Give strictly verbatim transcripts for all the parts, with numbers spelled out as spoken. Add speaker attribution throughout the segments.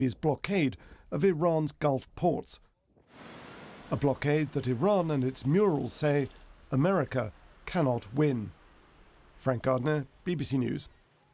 Speaker 1: His blockade of Iran's Gulf ports. A blockade that Iran and its murals say America cannot win. Frank Gardner, B B C News.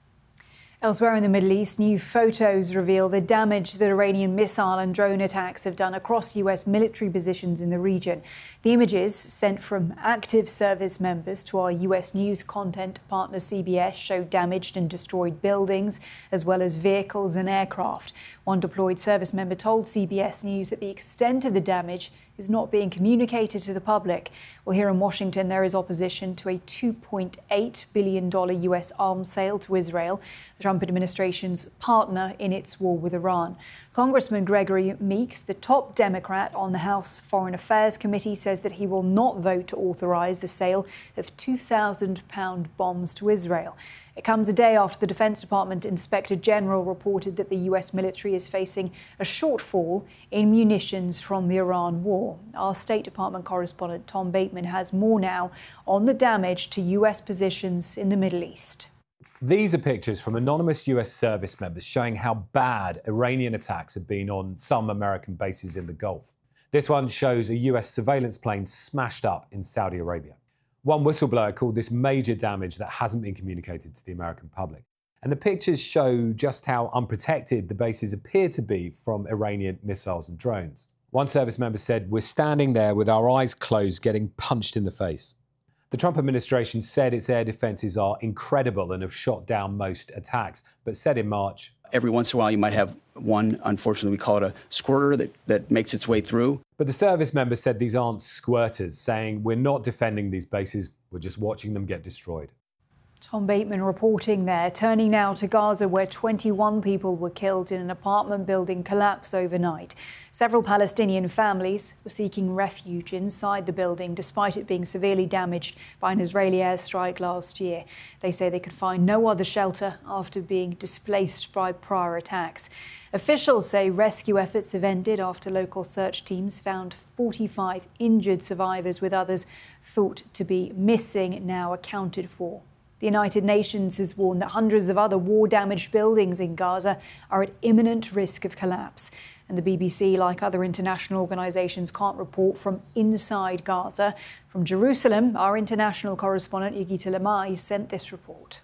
Speaker 2: Elsewhere in the Middle East, new photos reveal the damage that Iranian missile and drone attacks have done across U S military positions in the region. The images, sent from active service members to our U S news content partner C B S, show damaged and destroyed buildings, as well as vehicles and aircraft. One deployed service member told C B S News that the extent of the damage is not being communicated to the public. Well, here in Washington, there is opposition to a two point eight billion dollars U S arms sale to Israel, the Trump administration's partner in its war with Iran. Congressman Gregory Meeks, the top Democrat on the House Foreign Affairs Committee, says that he will not vote to authorize the sale of two thousand pound bombs to Israel. It comes a day after the Defense Department Inspector General reported that the U S military is facing a shortfall in munitions from the Iran war. Our State Department correspondent Tom Bateman has more now on the damage to U S positions in the Middle East.
Speaker 3: These are pictures from anonymous U S service members showing how bad Iranian attacks have been on some American bases in the Gulf. This one shows a U S surveillance plane smashed up in Saudi Arabia. One whistleblower called this major damage that hasn't been communicated to the American public. And the pictures show just how unprotected the bases appear to be from Iranian missiles and drones. One service member said, "We're standing there with our eyes closed, getting punched in the face." The Trump administration said its air defences are incredible and have shot down most attacks, but said in March,
Speaker 4: every once in a while you might have one, unfortunately we call it a squirter, that, that makes its way through.
Speaker 3: But the service member said these aren't squirters, saying we're not defending these bases, we're just watching them get destroyed.
Speaker 2: Tom Bateman reporting there. Turning now to Gaza, where twenty-one people were killed in an apartment building collapse overnight. Several Palestinian families were seeking refuge inside the building, despite it being severely damaged by an Israeli airstrike last year. They say they could find no other shelter after being displaced by prior attacks. Officials say rescue efforts have ended after local search teams found forty-five injured survivors, with others thought to be missing now accounted for. The United Nations has warned that hundreds of other war-damaged buildings in Gaza are at imminent risk of collapse. And the B B C, like other international organisations, can't report from inside Gaza. From Jerusalem, our international correspondent Yigita Lamai sent this report.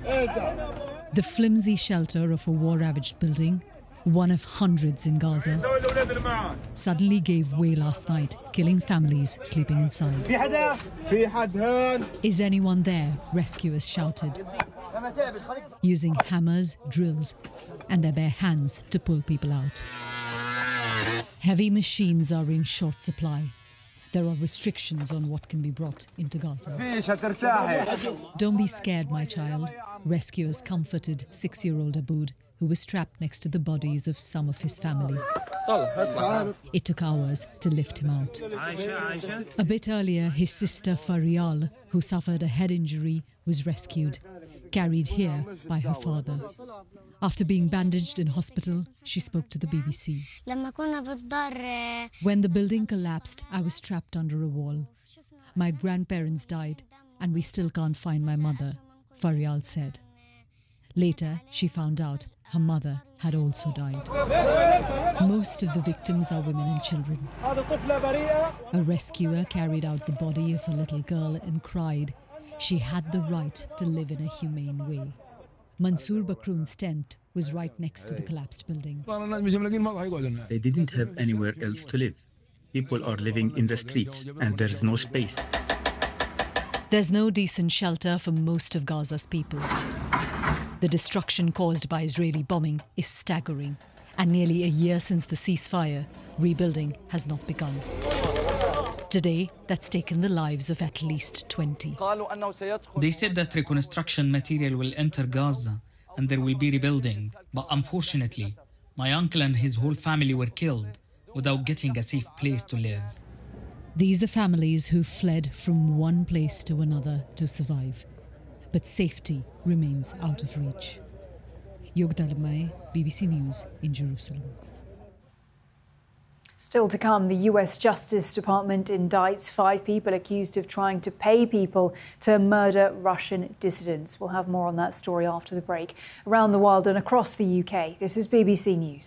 Speaker 5: The flimsy shelter of a war-ravaged building, one of hundreds in Gaza, suddenly gave way last night, killing families sleeping inside. Is anyone there? Rescuers shouted, using hammers, drills, and their bare hands to pull people out. Heavy machines are in short supply. There are restrictions on what can be brought into Gaza. Don't be scared, my child. Rescuers comforted six-year-old Aboud, who was trapped next to the bodies of some of his family. It took hours to lift him out. A bit earlier, his sister Farial, who suffered a head injury, was rescued, carried here by her father. After being bandaged in hospital, she spoke to the B B C. When the building collapsed, I was trapped under a wall. My grandparents died, and we still can't find my mother, Farial said. Later, she found out her mother had also died. Most of the victims are women and children. A rescuer carried out the body of a little girl and cried she had the right to live in a humane way. Mansour Bakroun's tent was right next to the collapsed building.
Speaker 6: They didn't have anywhere else to live. People are living in the streets and there's no space.
Speaker 5: There's no decent shelter for most of Gaza's people. The destruction caused by Israeli bombing is staggering, and nearly a year since the ceasefire, rebuilding has not begun. Today, that's taken the lives of at least twenty.
Speaker 7: They said that reconstruction material will enter Gaza and there will be rebuilding, but unfortunately, my uncle and his whole family were killed without getting a safe place to live.
Speaker 5: These are families who fled from one place to another to survive. But safety remains out of reach. Yigita Lamai, B B C News in Jerusalem.
Speaker 2: Still to come, the U S Justice Department indicts five people accused of trying to pay people to murder Russian dissidents. We'll have more on that story after the break. Around the world and across the U K, this is B B C News.